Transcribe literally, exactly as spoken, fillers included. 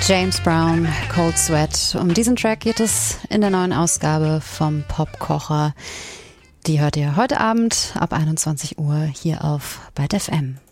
James Brown, Cold Sweat. Um diesen Track geht es in der neuen Ausgabe vom Popkocher. Die hört ihr heute Abend ab einundzwanzig Uhr hier auf Byte F M.